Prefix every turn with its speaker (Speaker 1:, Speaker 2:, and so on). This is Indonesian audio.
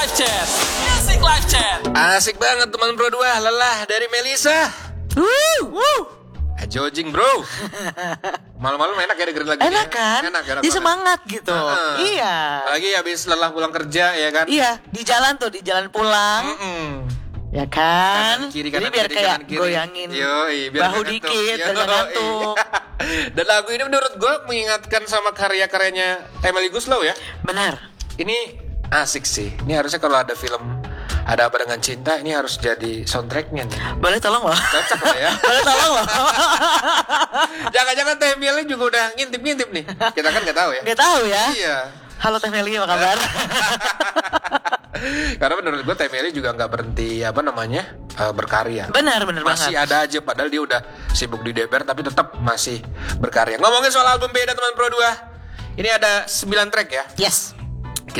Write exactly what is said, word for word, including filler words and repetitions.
Speaker 1: Live Chat. Music Live Chat.
Speaker 2: Asik banget teman bro dua. Lelah dari Melisa.
Speaker 3: Woo, woo.
Speaker 2: Jojing bro. Malam-malam enak ya dengerin lagu.
Speaker 3: Enak kan?
Speaker 2: Enak, enak
Speaker 3: Dia
Speaker 2: banget.
Speaker 3: semangat gitu.
Speaker 2: Uh-uh.
Speaker 3: Iya.
Speaker 2: Lagi habis lelah pulang kerja ya kan.
Speaker 3: Iya, di jalan tuh, di jalan pulang.
Speaker 2: Mm-mm.
Speaker 3: Ya kan?
Speaker 2: Kanan kiri,
Speaker 3: Jadi
Speaker 2: kanan
Speaker 3: biar
Speaker 2: kiri,
Speaker 3: kayak
Speaker 2: kanan kiri.
Speaker 3: goyangin
Speaker 2: Yoi, biar
Speaker 3: bahu
Speaker 2: nggak ngantuk.
Speaker 3: dikit, biar nggak
Speaker 2: Yoi.
Speaker 3: ngantuk.
Speaker 2: Dan lagu ini menurut gue mengingatkan sama karya-karyanya Emily Guslow ya.
Speaker 3: Benar.
Speaker 2: Ini asik sih. Ini harusnya kalau ada film Ada Apa Dengan Cinta, ini harus jadi soundtracknya nih.
Speaker 3: Boleh tolong loh.
Speaker 2: Cocok lah ya.
Speaker 3: Boleh tolong loh.
Speaker 2: Jangan-jangan Teh Meli juga udah ngintip-ngintip nih. Kita kan nggak tahu ya.
Speaker 3: Gak tahu ya.
Speaker 2: Iya.
Speaker 3: Halo Teh Meli, apa kabar?
Speaker 2: Karena menurut gue Teh Meli juga nggak berhenti apa namanya uh, berkarya.
Speaker 3: Benar, benar
Speaker 2: Masih
Speaker 3: banget.
Speaker 2: ada aja padahal dia udah sibuk di D P R tapi tetap masih berkarya. Ngomongin soal album beda teman Pro dua. Ini ada sembilan track ya.
Speaker 3: Yes.